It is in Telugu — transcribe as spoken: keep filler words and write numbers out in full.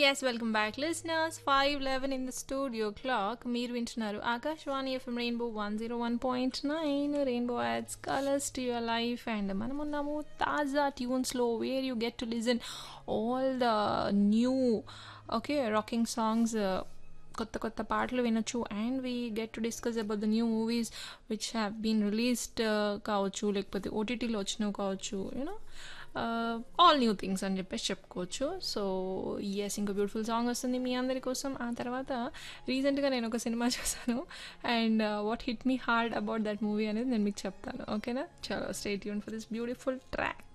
Yes, welcome back, listeners. five eleven in the studio clock. మీరు వింటున్నారు Akashvani FM rainbow one zero one point nine rainbow ads colours to your life and మనం ఉన్నాము తాజా ట్యూన్స్లో where you get to listen all the new okay rocking songs కొత్త కొత్త పాటలు వినొచ్చు and we get to discuss about the new movies which have been released కావచ్చు లేకపోతే ఓటీటీలో వచ్చినవి కావచ్చు యూనో ఆల్ న్యూ థింగ్స్ అని చెప్పేసి చెప్పుకోవచ్చు. సో ఎస్ ఇంకో బ్యూటిఫుల్ సాంగ్ వస్తుంది మీ అందరి కోసం. ఆ తర్వాత రీసెంట్గా నేను ఒక సినిమా చూసాను and what hit me hard about that movie అనేది నేను మీకు చెప్తాను. ఓకేనా, చలో stay tune for this beautiful track.